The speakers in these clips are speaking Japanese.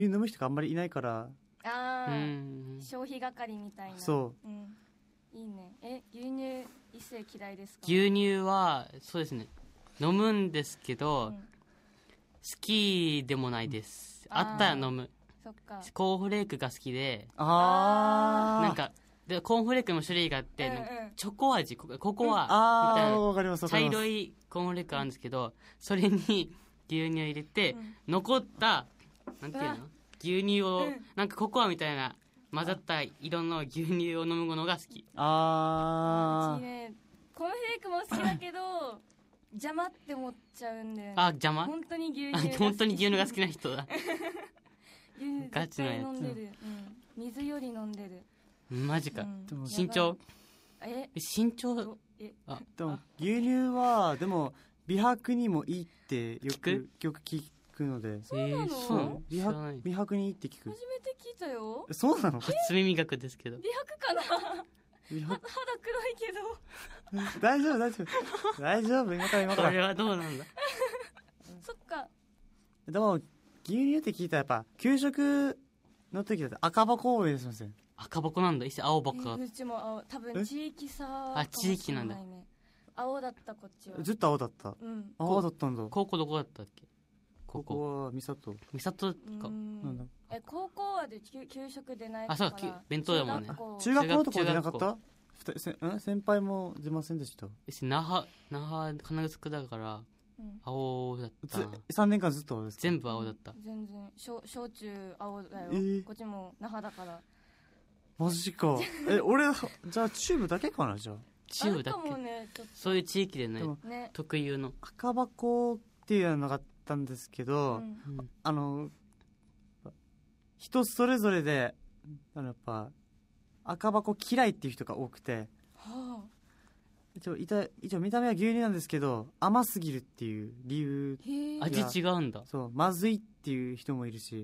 牛乳飲む人があんまりいないから。 消費係みたいな。 そう、 いいね。牛乳一世嫌いですか？ 牛乳はそうですね、飲むんですけど、好きでもないです。あったら飲む。 そっか。 コーンフレークが好きで、 なんかでコーンフレークも種類があって、チョコ味、ココアみたいな茶色いコーンフレークあるんですけど、それに牛乳入れて、残ったなんていうの、牛乳を、なんかココアみたいな混ざった色の牛乳を飲むものが好き。 うちね、コーンフレークも好きだけど邪魔って思っちゃうんだよね。 邪魔？ 本当に牛乳が好きな人だ。 牛乳絶対飲んでる、水より飲んでる。 マジか。身長身長でも牛乳はでも美白にもいいってよく聞くので。 そうなの？ 美白にいいって聞く。 初めて聞いたよ。 そうなの？ 初耳学ですけど。 美白かな？肌黒いけど。 大丈夫今からこれはどうなんだ。 そっか。 でも牛乳って聞いたらやっぱ給食の時だって赤箱を目指しません？ 赤箱なんだ。青箱。 うちも青。多分地域差。 地域なんだ。 青だったこっちは。 ずっと青だった。青だったんだ。 高校どこだったっけ？ 高校は三郷か。 高校はで給食出ないから。 そう、弁当だもんね。 中学校のところ出なかった？先輩も出ませんでした？ 那覇金城だから青だった。 3年間ずっと青ですか？ 全部青だった。 全然小中青だよ。こっちも那覇だから。 マジか。俺じゃあチューブだけかな。じゃあチューブだけ。そういう地域でね、特有の赤箱っていうのがあったんですけど、人それぞれでやっぱ赤箱嫌いっていう人が多くて、一応見た目は牛乳なんですけど甘すぎるっていう理由。 味違うんだ。 そう、まずいっていう人もいるし。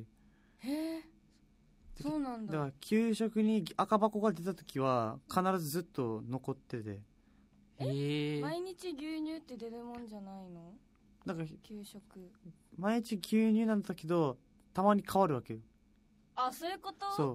そうなんだ。 だから給食に赤箱が出た時は必ずずっと残ってて。 毎日牛乳って出るもんじゃないの？ だから給食毎日牛乳なんだけどたまに変わるわけよ。 そういうこと？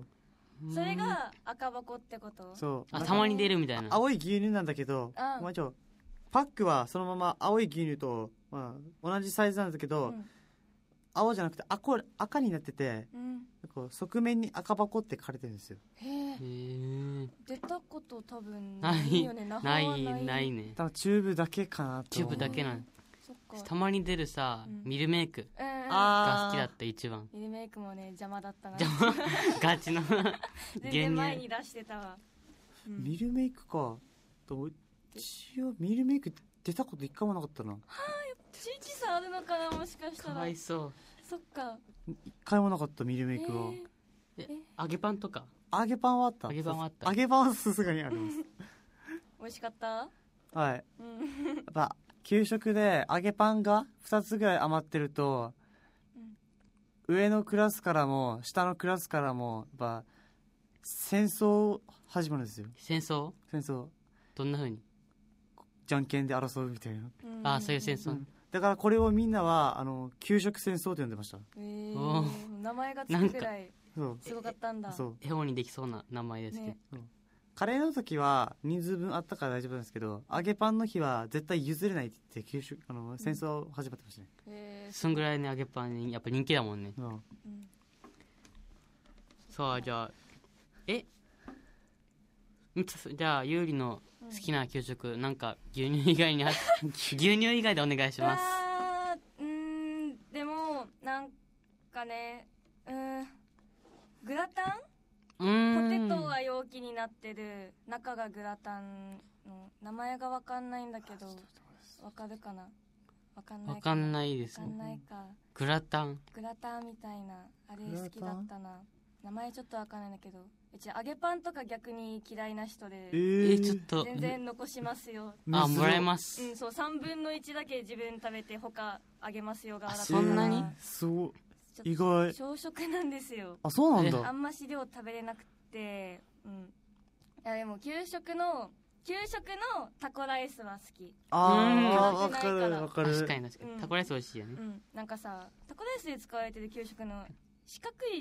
それが赤箱ってこと？ そう。 たまに出るみたいな。 青い牛乳なんだけど、パックはそのまま青い牛乳と、同じサイズなんだけど、青じゃなくて赤になってて、側面に赤箱って書かれてるんですよ。 出たこと多分ないよね。 ないね。 多分チューブだけかなと。 チューブだけなんたまに出るさ、ミルメイクが好きだった一番。 ミルメイクもね邪魔だったな。 ガチの全然前に出してたわ。 ミルメイクか。一応ミルメイク出たこと一回もなかったな。 地域差あるのかな、もしかしたら。 かわいそう。 そっか。 一回もなかったミルメイクは。 揚げパンとか？ 揚げパンはあった。揚げパンはさすがにあります。 美味しかった？ はい。やっぱ給食で揚げパンが2つぐらい余ってると、上のクラスからも下のクラスからもやっぱ戦争始まるんですよ。 戦争どんな風に？ じゃんけんで争うみたいな。 そういう戦争、 だからこれをみんなは給食戦争と呼んでました。 名前がつくぐらいすごかったんだ。 絵本にできそうな名前ですけど、 カレーの時は人数分あったから大丈夫なんですけど、揚げパンの日は絶対譲れないって言って戦争始まってましたね。 そんぐらいね、揚げパンやっぱ人気だもんね。さあ、じゃあじゃあゆうりの好きな給食、なんか牛乳以外に牛乳以外でお願いします。 でもなんかね、グラタン、ポテトは容器になってる、中がグラタンの名前が分かんないんだけど、分かるかな？分かんないですね。 分かんないか。 グラタンみたいな、あれ好きだったな。名前ちょっと分かんないんだけど、うち揚げパンとか逆に嫌いな人で、 ちょっと全然残しますよ。 もらえます。 そう、3分の1だけ自分食べて他あげますよがあった。 そんなに？ そう、意外。 小食なんですよ。 そうなんだ。 あんまし量食べれなくて、いやでも給食のタコライスは好き。 わかる。 確かにタコライス美味しいよね。 なんかさ、タコライスで使われてる給食の四角